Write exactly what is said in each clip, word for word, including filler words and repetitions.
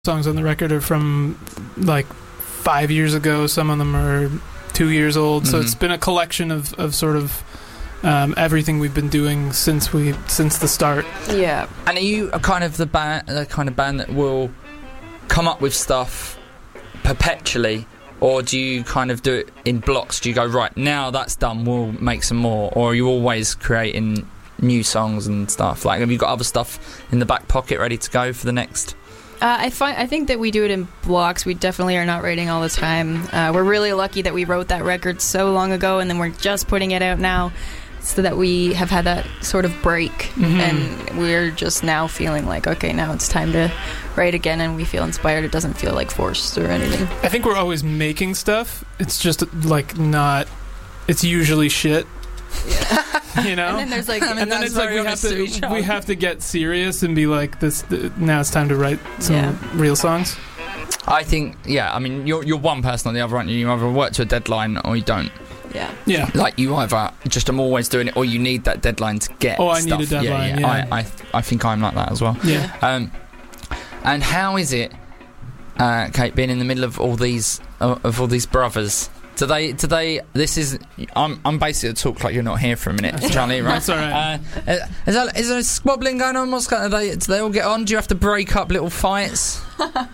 songs on the record are from like five years ago. Some of them are two years old. So Mhm. it's been a collection of, of sort of um, everything we've been doing since we since the start. Yeah. And are you a kind of the band, the kind of band that will come up with stuff perpetually, or do you kind of do it in blocks? Do you go, right, now that's done, we'll make some more, or are you always creating new songs and stuff? Like, have you got other stuff in the back pocket ready to go for the next? Uh, I find I think that we do it in blocks. We definitely are not writing all the time. Uh, we're really lucky that we wrote that record so long ago, and then we're just putting it out now, so that we have had that sort of break, Mhm. and we're just now feeling like, okay, now it's time to write again, and we feel inspired. It doesn't feel like forced or anything. I think we're always making stuff. It's just like not. It's usually shit. You know. And then there's like, I mean, and then that's it's like very we have honest to each to other. we have to get serious and be like this. Th- now it's time to write some Yeah. real songs. I think, yeah, I mean, you're you're one person or the other, aren't you? You either work to a deadline or you don't. yeah. Yeah. Like, you either just am always doing it, or you need that deadline to get Oh, I stuff. need a deadline, Yeah, yeah. I, I, I think I'm like that as well. Yeah. Um, and how is it, uh, Kate, being in the middle of all these uh, of all these brothers? Do they? Do they? This is. I'm. I'm basically to talk like you're not here for a minute, Charlie. Right? That's all right. Uh, is, there, is there squabbling going on? What's going? Are they, do they all get on? Do you have to break up little fights?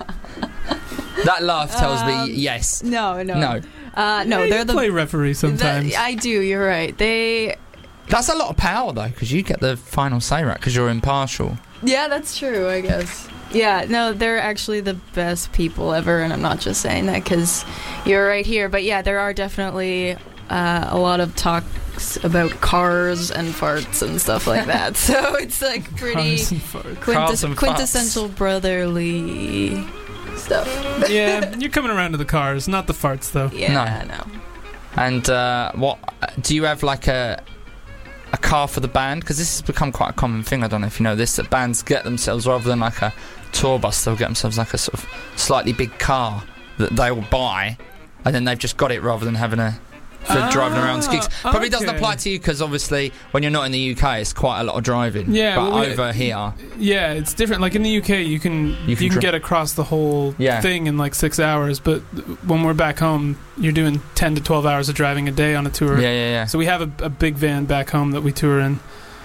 That laugh tells Um, me yes. No, no, No. uh, no. Yeah, They're you the. play referee sometimes. the- I do. You're right. They. That's a lot of power though, because you get the final say, right? Because you're impartial. Yeah, that's true. I guess. Yeah, no, they're actually the best people ever, and I'm not just saying that because you're right here. But yeah, there are definitely uh, a lot of talks about cars and farts and stuff like that. So it's like pretty Cars and farts. Cars quintes- and farts. quintessential brotherly stuff. Yeah, you're coming around to the cars, not the farts though. Yeah, no. And uh, what do you have, like a a car for the band? Because this has become quite a common thing. I don't know if you know this, that bands get themselves, rather than like a tour bus, they'll get themselves like a sort of slightly big car that they will buy, and then they've just got it rather than having a for Ah, driving around to gigs. Probably doesn't okay. apply to you because obviously when you're not in the U K, it's quite a lot of driving. Yeah, but well, we- over here, Yeah, it's different. Like in the U K, you can You you can can, dri- get across the whole Yeah. thing in like six hours. But when we're back home, you're doing ten to twelve hours of driving a day on a tour. yeah, yeah, yeah. So we have a, a big van back home that we tour in.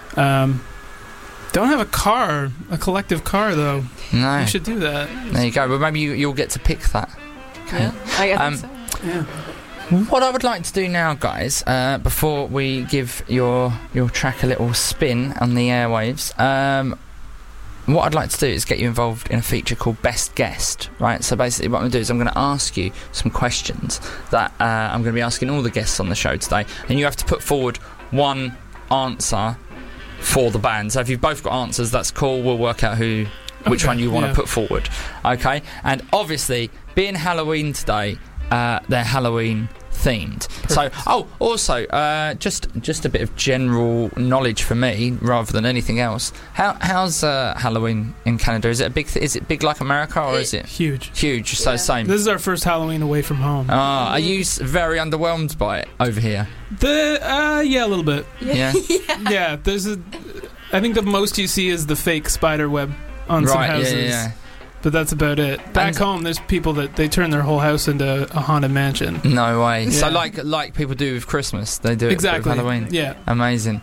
Um, don't have a car, a collective car though. No, We should do that. there you go. But maybe you, you'll get to pick that. Okay. Yeah, I guess Um, so. Yeah. What I would like to do now, guys, uh, before we give your your track a little spin on the airwaves, um, what I'd like to do is get you involved in a feature called Best Guest, right? So basically what I'm going to do is I'm going to ask you some questions that uh, I'm going to be asking all the guests on the show today, and you have to put forward one answer for the band. So if you've both got answers, that's cool. We'll work out who, which Okay, one you want to yeah. put forward, okay? And obviously, being Halloween today, uh, they're Halloween themed. So, oh, also, uh, just just a bit of general knowledge for me, rather than anything else. How how's uh, Halloween in Canada? Is it a big? Th- is it big like America, or is it Huge. huge? So Yeah. same. This is our first Halloween away from home. Ah, are you s- very underwhelmed by it over here? The uh, yeah, a little bit. Yeah. Yeah, there's a. I think the most you see is the fake spider web on some Right. Yeah, houses. yeah, yeah. But that's about it. Back And- home, there's people that they turn their whole house into a haunted mansion. No way. So Yeah. like like people do with Christmas, they do it Exactly. with Halloween. Yeah. Amazing.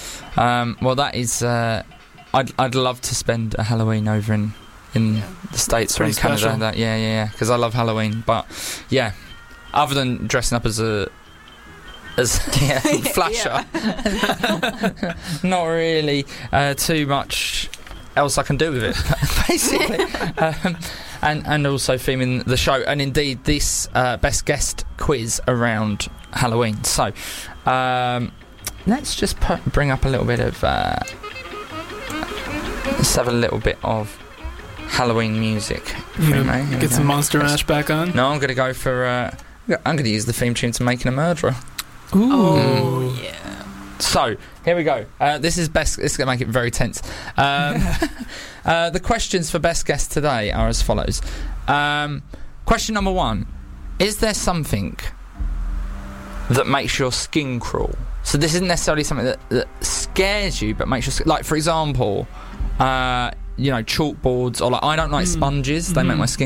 Um, well, that is. Uh, I'd I'd love to spend a Halloween over in in the States or in Pretty Canada. special. That yeah yeah yeah because I love Halloween. But yeah, other than dressing up as a as yeah flasher, not really uh, too much else I can do with it basically. um, and and also theming the show, and indeed this uh, best guest quiz around Halloween. So um, let's just put, bring up a little bit of uh, let's have a little bit of Halloween music. You know, Free, mate. get some Monster Yes. Mash back on. No, I'm going to go for uh, I'm going to use the theme tune to Making a Murderer. Ooh. Oh, yeah. So here we go. Uh, this is best. This is going to make it very tense. Um, uh, the questions for best guest today are as follows. Um, question number one: is there something that makes your skin crawl? So this isn't necessarily something that, that scares you, but makes your skin, like, for example, uh, you know, chalkboards, or like I don't like Mm. sponges. They make Mhm. my skin